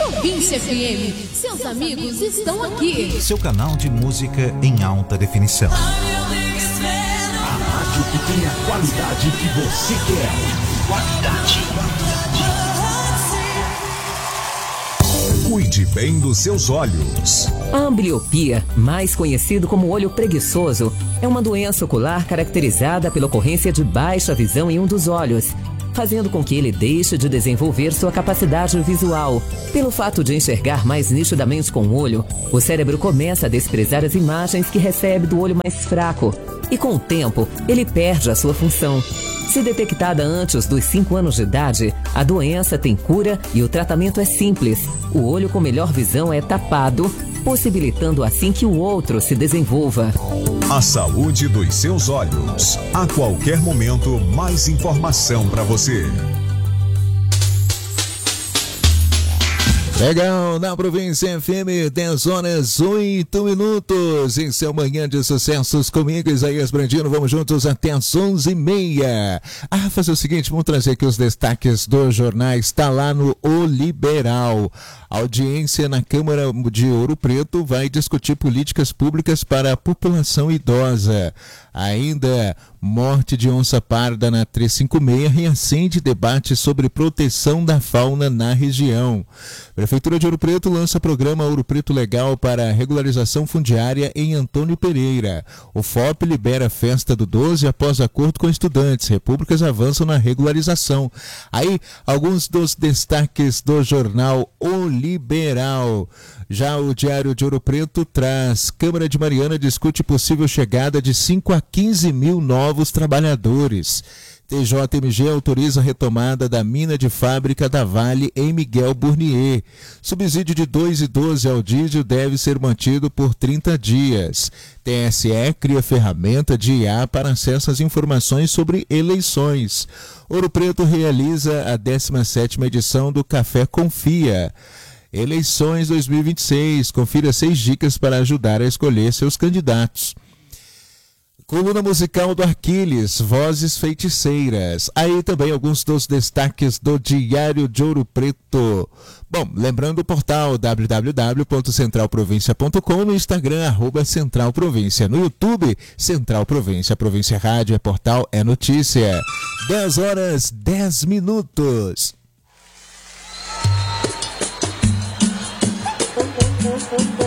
Província FM, seus amigos estão aqui. Seu canal de música em alta definição. A rádio que tem a qualidade que você quer. Qualidade. Cuide bem dos seus olhos. A ambliopia, mais conhecido como olho preguiçoso, é uma doença ocular caracterizada pela ocorrência de baixa visão em um dos olhos, fazendo com que ele deixe de desenvolver sua capacidade visual. Pelo fato de enxergar mais nitidamente com o olho, o cérebro começa a desprezar as imagens que recebe do olho mais fraco, e com o tempo, ele perde a sua função. Se detectada antes dos 5 anos de idade, a doença tem cura e o tratamento é simples. O olho com melhor visão é tapado, possibilitando assim que o outro se desenvolva. A saúde dos seus olhos. A qualquer momento, mais informação para você. Legal, na Província FM, 10 horas 8 minutos, em seu manhã de sucessos comigo, Isaías Brandino, vamos juntos até as 11h30. Fazer o seguinte, vamos trazer aqui os destaques dos jornais, está lá no O Liberal. A audiência na Câmara de Ouro Preto vai discutir políticas públicas para a população idosa. Ainda, morte de onça parda na 356 reacende debate sobre proteção da fauna na região. Prefeitura de Ouro Preto lança programa Ouro Preto Legal para regularização fundiária em Antônio Pereira. O FOP libera festa do 12 após acordo com estudantes. Repúblicas avançam na regularização. Aí, alguns dos destaques do jornal O Liberal. Já o Diário de Ouro Preto traz: Câmara de Mariana discute possível chegada de 5 a 15 mil novos trabalhadores. TJMG autoriza a retomada da mina de fábrica da Vale em Miguel Burnier. Subsídio de 2,12 ao diesel deve ser mantido por 30 dias. TSE cria ferramenta de IA para acesso às informações sobre eleições. Ouro Preto realiza a 17ª edição do Café Confia. Eleições 2026. Confira 6 dicas para ajudar a escolher seus candidatos. Coluna musical do Aquiles, Vozes Feiticeiras. Aí também alguns dos destaques do Diário de Ouro Preto. Bom, lembrando o portal www.centralprovincia.com, no Instagram, @centralprovíncia, no YouTube, Central Província, Província Rádio, portal é notícia. 10 horas, 10 minutos.